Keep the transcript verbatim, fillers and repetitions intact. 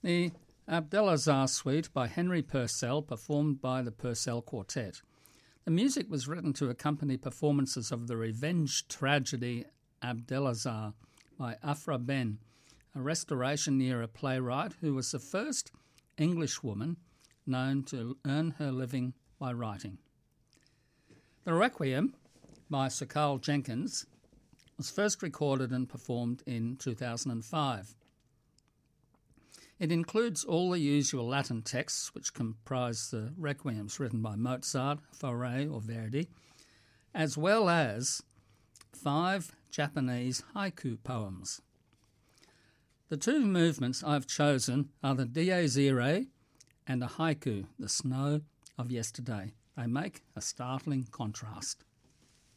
The Abdelazar Suite by Henry Purcell, performed by the Purcell Quartet. The music was written to accompany performances of the revenge tragedy Abdelazar by Afra Ben, a Restoration-era playwright who was the first Englishwoman known to earn her living by writing. The Requiem by Sir Carl Jenkins was first recorded and performed in two thousand five. It includes all the usual Latin texts which comprise the requiems written by Mozart, Fauré or Verdi, as well as five Japanese haiku poems. The two movements I've chosen are the Dies Irae and a haiku, The Snow of Yesterday. They make a startling contrast.